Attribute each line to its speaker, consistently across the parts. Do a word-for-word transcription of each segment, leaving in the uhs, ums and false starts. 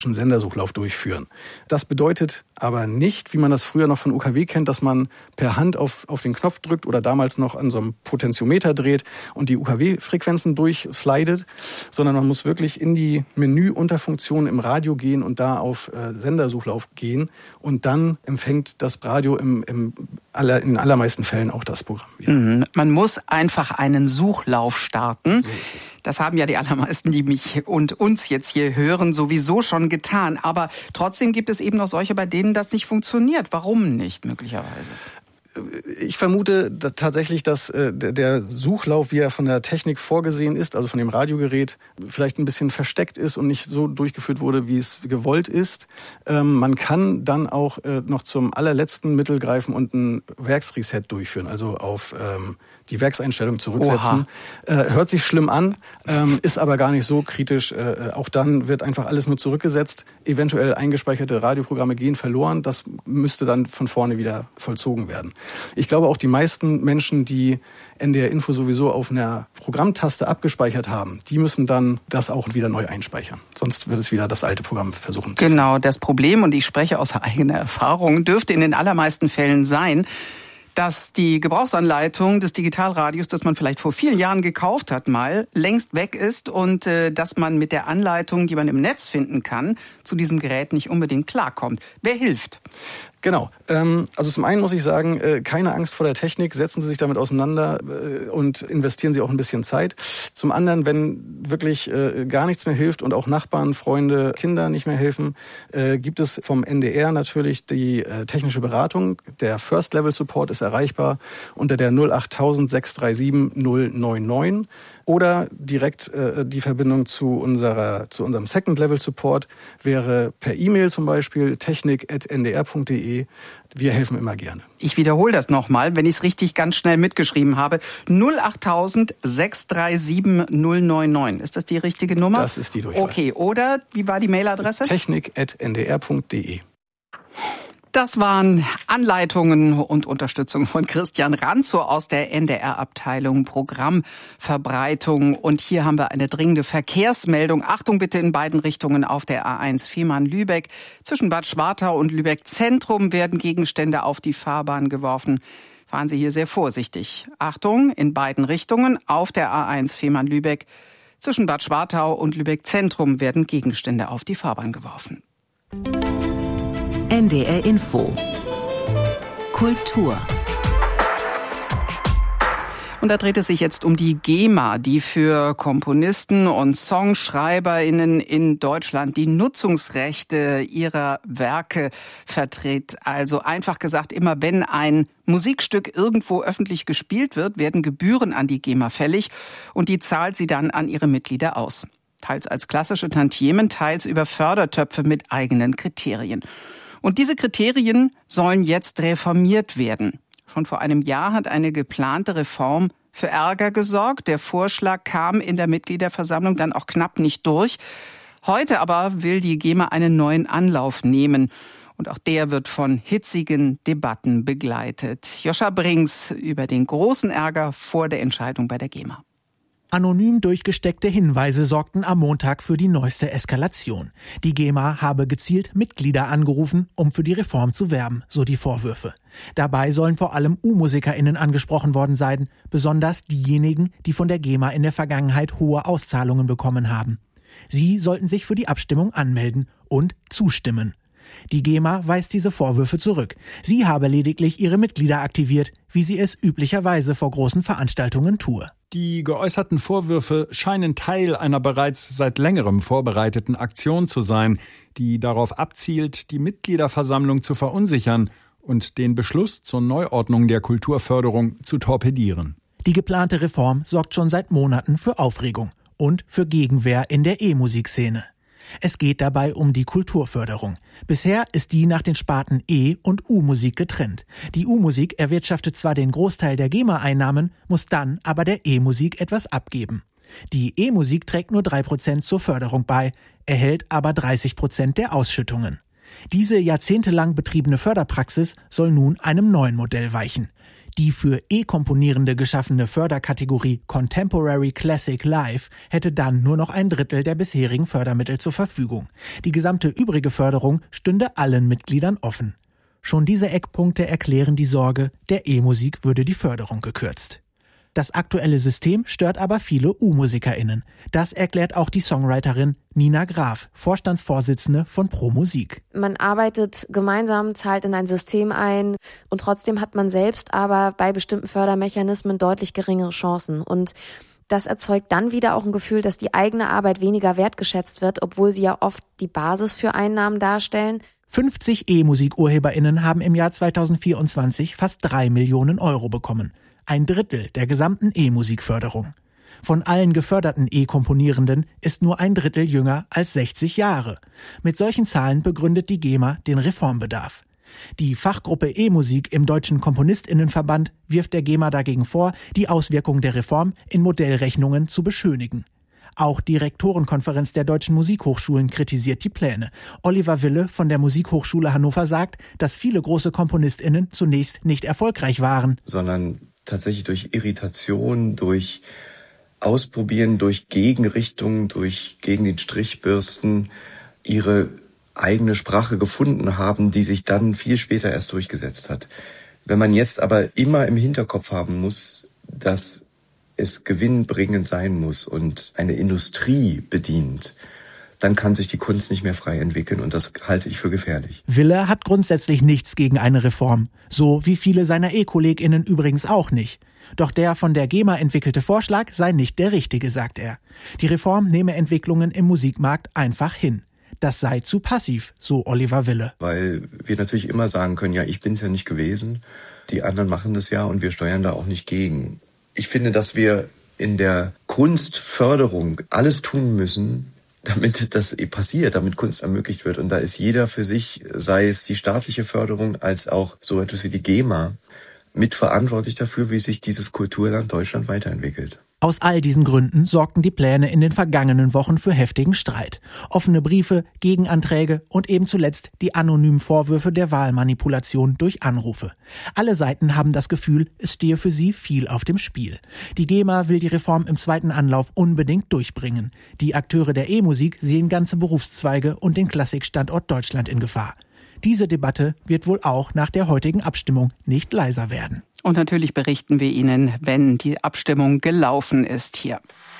Speaker 1: Sendersuchlauf durchführen. Das bedeutet aber nicht, wie man das früher noch von U K W kennt, dass man per Hand auf, auf den Knopf drückt oder damals noch an so einem Potentiometer dreht und die U K W-Frequenzen durchslidet, sondern man muss wirklich in die Menüunterfunktion im Radio gehen und da auf äh, Sendersuchlauf gehen und dann empfängt das Radio im, im aller, in allermeisten Fällen auch das Programm wieder.
Speaker 2: Mhm. Man muss einfach einen Suchlauf starten.
Speaker 1: So ist es.
Speaker 2: Das haben ja die allermeisten, die mich und uns jetzt hier hören, sowieso schon getan. Aber trotzdem gibt es eben noch solche, bei denen das nicht funktioniert. Warum nicht möglicherweise?
Speaker 1: Ich vermute tatsächlich, dass der Suchlauf, wie er von der Technik vorgesehen ist, also von dem Radiogerät, vielleicht ein bisschen versteckt ist und nicht so durchgeführt wurde, wie es gewollt ist. Man kann dann auch noch zum allerletzten Mittel greifen und ein Werksreset durchführen, also auf die Werkseinstellung zurücksetzen. Oha. Hört sich schlimm an, ist aber gar nicht so kritisch. Auch dann wird einfach alles nur zurückgesetzt. Eventuell eingespeicherte Radioprogramme gehen verloren. Das müsste dann von vorne wieder vollzogen werden. Ich glaube auch die meisten Menschen, die N D R Info sowieso auf einer Programmtaste abgespeichert haben, die müssen dann das auch wieder neu einspeichern. Sonst wird es wieder das alte Programm versuchen.
Speaker 2: Genau, das Problem, und ich spreche aus eigener Erfahrung, dürfte in den allermeisten Fällen sein, dass die Gebrauchsanleitung des Digitalradios, das man vielleicht vor vielen Jahren gekauft hat, mal längst weg ist und äh, dass man mit der Anleitung, die man im Netz finden kann, zu diesem Gerät nicht unbedingt klarkommt. Wer hilft?
Speaker 1: Genau. Also zum einen muss ich sagen, keine Angst vor der Technik, setzen Sie sich damit auseinander und investieren Sie auch ein bisschen Zeit. Zum anderen, wenn wirklich gar nichts mehr hilft und auch Nachbarn, Freunde, Kinder nicht mehr helfen, gibt es vom N D R natürlich die technische Beratung. Der First Level Support ist erreichbar unter der null acht tausend sechs drei sieben null neun neun. Oder direkt äh, die Verbindung zu unserer zu unserem Second Level Support wäre per E-Mail zum Beispiel technik at n d r punkt d e. Wir helfen immer gerne.
Speaker 2: Ich wiederhole das nochmal, wenn ich es richtig ganz schnell mitgeschrieben habe. null acht tausend sechs drei sieben null neun neun. Ist das die richtige Nummer?
Speaker 1: Das ist die Durchwahl.
Speaker 2: Okay, oder wie war die Mailadresse?
Speaker 1: technik at n d r punkt d e.
Speaker 2: Das waren Anleitungen und Unterstützung von Christian Ranzow aus der N D R-Abteilung Programmverbreitung. Und hier haben wir eine dringende Verkehrsmeldung. Achtung bitte in beiden Richtungen auf der A eins Fehmarn-Lübeck. Zwischen Bad Schwartau und Lübeck Zentrum werden Gegenstände auf die Fahrbahn geworfen. Fahren Sie hier sehr vorsichtig. Achtung in beiden Richtungen auf der A eins Fehmarn-Lübeck. Zwischen Bad Schwartau und Lübeck Zentrum werden Gegenstände auf die Fahrbahn geworfen.
Speaker 3: N D R Info. Kultur.
Speaker 2: Und da dreht es sich jetzt um die GEMA, die für Komponisten und SongschreiberInnen in Deutschland die Nutzungsrechte ihrer Werke vertritt. Also einfach gesagt, immer wenn ein Musikstück irgendwo öffentlich gespielt wird, werden Gebühren an die GEMA fällig und die zahlt sie dann an ihre Mitglieder aus. Teils als klassische Tantiemen, teils über Fördertöpfe mit eigenen Kriterien. Und diese Kriterien sollen jetzt reformiert werden. Schon vor einem Jahr hat eine geplante Reform für Ärger gesorgt. Der Vorschlag kam in der Mitgliederversammlung dann auch knapp nicht durch. Heute aber will die GEMA einen neuen Anlauf nehmen. Und auch der wird von hitzigen Debatten begleitet. Joscha Brings über den großen Ärger vor der Entscheidung bei der GEMA.
Speaker 4: Anonym durchgesteckte Hinweise sorgten am Montag für die neueste Eskalation. Die GEMA habe gezielt Mitglieder angerufen, um für die Reform zu werben, so die Vorwürfe. Dabei sollen vor allem U-MusikerInnen angesprochen worden sein, besonders diejenigen, die von der GEMA in der Vergangenheit hohe Auszahlungen bekommen haben. Sie sollten sich für die Abstimmung anmelden und zustimmen. Die GEMA weist diese Vorwürfe zurück. Sie habe lediglich ihre Mitglieder aktiviert, wie sie es üblicherweise vor großen Veranstaltungen tue.
Speaker 5: Die geäußerten Vorwürfe scheinen Teil einer bereits seit längerem vorbereiteten Aktion zu sein, die darauf abzielt, die Mitgliederversammlung zu verunsichern und den Beschluss zur Neuordnung der Kulturförderung zu torpedieren.
Speaker 4: Die geplante Reform sorgt schon seit Monaten für Aufregung und für Gegenwehr in der E-Musikszene. Es geht dabei um die Kulturförderung. Bisher ist die nach den Sparten E- und U-Musik getrennt. Die U-Musik erwirtschaftet zwar den Großteil der GEMA-Einnahmen, muss dann aber der E-Musik etwas abgeben. Die E-Musik trägt nur drei Prozent zur Förderung bei, erhält aber dreißig Prozent der Ausschüttungen. Diese jahrzehntelang betriebene Förderpraxis soll nun einem neuen Modell weichen. Die für E-Komponierende geschaffene Förderkategorie Contemporary Classic Live hätte dann nur noch ein Drittel der bisherigen Fördermittel zur Verfügung. Die gesamte übrige Förderung stünde allen Mitgliedern offen. Schon diese Eckpunkte erklären die Sorge, der E-Musik würde die Förderung gekürzt. Das aktuelle System stört aber viele U-MusikerInnen. Das erklärt auch die Songwriterin Nina Graf, Vorstandsvorsitzende von Pro Musik.
Speaker 6: Man arbeitet gemeinsam, zahlt in ein System ein und trotzdem hat man selbst aber bei bestimmten Fördermechanismen deutlich geringere Chancen. Und das erzeugt dann wieder auch ein Gefühl, dass die eigene Arbeit weniger wertgeschätzt wird, obwohl sie ja oft die Basis für Einnahmen darstellen.
Speaker 4: fünfzig E-Musik-UrheberInnen haben im Jahr zweitausendvierundzwanzig fast drei Millionen Euro bekommen. Ein Drittel der gesamten E-Musikförderung. Von allen geförderten E-Komponierenden ist nur ein Drittel jünger als sechzig Jahre. Mit solchen Zahlen begründet die GEMA den Reformbedarf. Die Fachgruppe E-Musik im Deutschen KomponistInnenverband wirft der GEMA dagegen vor, die Auswirkungen der Reform in Modellrechnungen zu beschönigen. Auch die Rektorenkonferenz der Deutschen Musikhochschulen kritisiert die Pläne. Oliver Wille von der Musikhochschule Hannover sagt, dass viele große KomponistInnen zunächst nicht erfolgreich waren,
Speaker 7: sondern tatsächlich durch Irritation, durch Ausprobieren, durch Gegenrichtungen, durch gegen den Strichbürsten ihre eigene Sprache gefunden haben, die sich dann viel später erst durchgesetzt hat. Wenn man jetzt aber immer im Hinterkopf haben muss, dass es gewinnbringend sein muss und eine Industrie bedient, dann kann sich die Kunst nicht mehr frei entwickeln und das halte ich für gefährlich.
Speaker 4: Wille hat grundsätzlich nichts gegen eine Reform, so wie viele seiner E-KollegInnen übrigens auch nicht. Doch der von der GEMA entwickelte Vorschlag sei nicht der richtige, sagt er. Die Reform nehme Entwicklungen im Musikmarkt einfach hin. Das sei zu passiv, so Oliver Wille.
Speaker 7: Weil wir natürlich immer sagen können, ja, ich bin's ja nicht gewesen, die anderen machen das ja und wir steuern da auch nicht gegen. Ich finde, dass wir in der Kunstförderung alles tun müssen, damit das passiert, damit Kunst ermöglicht wird. Und da ist jeder für sich, sei es die staatliche Förderung als auch so etwas wie die GEMA, mitverantwortlich dafür, wie sich dieses Kulturland Deutschland weiterentwickelt.
Speaker 4: Aus all diesen Gründen sorgten die Pläne in den vergangenen Wochen für heftigen Streit. Offene Briefe, Gegenanträge und eben zuletzt die anonymen Vorwürfe der Wahlmanipulation durch Anrufe. Alle Seiten haben das Gefühl, es stehe für sie viel auf dem Spiel. Die GEMA will die Reform im zweiten Anlauf unbedingt durchbringen. Die Akteure der E-Musik sehen ganze Berufszweige und den Klassikstandort Deutschland in Gefahr. Diese Debatte wird wohl auch nach der heutigen Abstimmung nicht leiser werden.
Speaker 2: Und natürlich berichten wir Ihnen, wenn die Abstimmung gelaufen ist hier.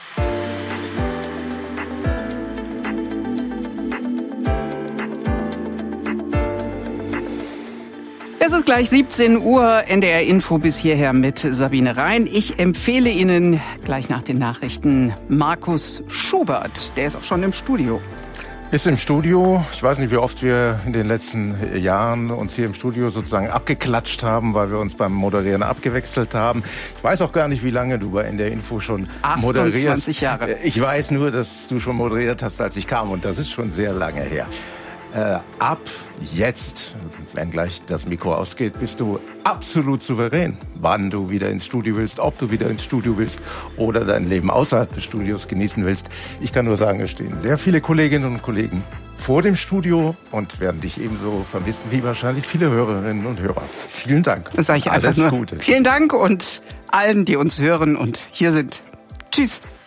Speaker 2: Es ist gleich siebzehn Uhr, N D R Info bis hierher mit Sabine Rhein. Ich empfehle Ihnen gleich nach den Nachrichten Markus Schubert. Der ist auch schon im Studio.
Speaker 8: Ist im Studio. Ich weiß nicht, wie oft wir in den letzten Jahren uns hier im Studio sozusagen abgeklatscht haben, weil wir uns beim Moderieren abgewechselt haben. Ich weiß auch gar nicht, wie lange du bei N D R Info schon moderierst.
Speaker 2: achtundzwanzig Jahre.
Speaker 8: Ich weiß nur, dass du schon moderiert hast, als ich kam. Und das ist schon sehr lange her. Äh, ab jetzt, wenn gleich das Mikro ausgeht, bist du absolut souverän, wann du wieder ins Studio willst, ob du wieder ins Studio willst oder dein Leben außerhalb des Studios genießen willst. Ich kann nur sagen, es stehen sehr viele Kolleginnen und Kollegen vor dem Studio und werden dich ebenso vermissen wie wahrscheinlich viele Hörerinnen und Hörer. Vielen Dank.
Speaker 2: Das sage ich einfach
Speaker 8: Alles
Speaker 2: nur.
Speaker 8: Gute.
Speaker 2: Vielen Dank und allen, die uns hören und hier sind. Tschüss.